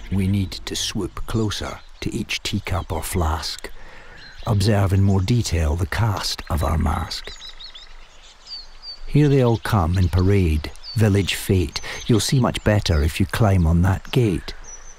We need to swoop closer to each teacup or flask, observe in more detail the cast of our mask. Here they all come in parade, village fete. You'll see much better if you climb on that gate.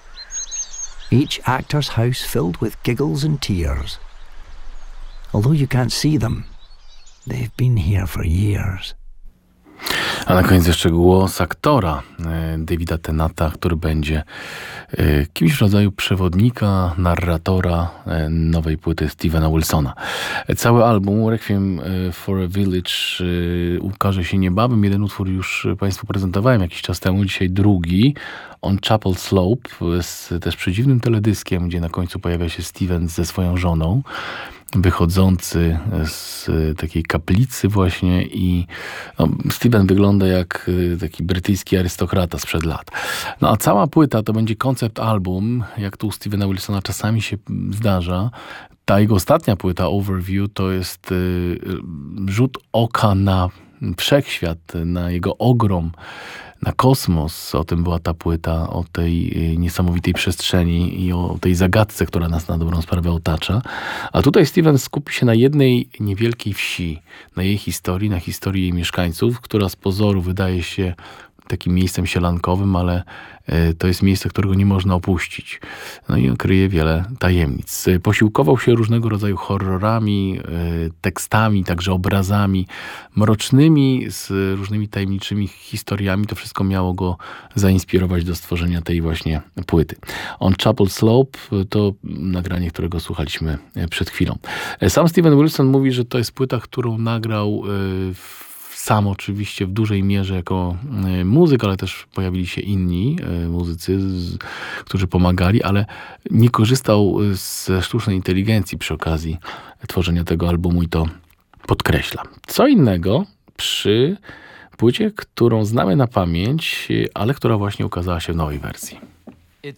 Each actor's house filled with giggles and tears. Although you can't see them, they've been here for years. A na koniec jeszcze głos aktora Davida Tennanta, który będzie kimś w rodzaju przewodnika, narratora nowej płyty Stevena Wilsona. Cały album Requiem for a Village ukaże się niebawem. Jeden utwór już Państwu prezentowałem jakiś czas temu, dzisiaj drugi, On Chapel Slope, z też przedziwnym teledyskiem, gdzie na końcu pojawia się Steven ze swoją żoną, wychodzący z takiej kaplicy właśnie i Steven wygląda jak taki brytyjski arystokrata sprzed lat. No a cała płyta to będzie koncept album, jak tu u Stevena Wilsona czasami się zdarza. Ta jego ostatnia płyta Overview to jest rzut oka na wszechświat, na jego ogrom, na kosmos. O tym była ta płyta, o tej niesamowitej przestrzeni i o tej zagadce, która nas na dobrą sprawę otacza. A tutaj Steven skupi się na jednej niewielkiej wsi, na jej historii, na historii jej mieszkańców, która z pozoru wydaje się takim miejscem sielankowym, ale to jest miejsce, którego nie można opuścić. No i kryje wiele tajemnic. Posiłkował się różnego rodzaju horrorami, tekstami, także obrazami mrocznymi, z różnymi tajemniczymi historiami. To wszystko miało go zainspirować do stworzenia tej właśnie płyty. On Chapel Slope to nagranie, którego słuchaliśmy przed chwilą. Sam Steven Wilson mówi, że to jest płyta, którą nagrał sam oczywiście w dużej mierze jako muzyk, ale też pojawili się inni muzycy, którzy pomagali, ale nie korzystał ze sztucznej inteligencji przy okazji tworzenia tego albumu i to podkreśla. Co innego przy płycie, którą znamy na pamięć, ale która właśnie ukazała się w nowej wersji.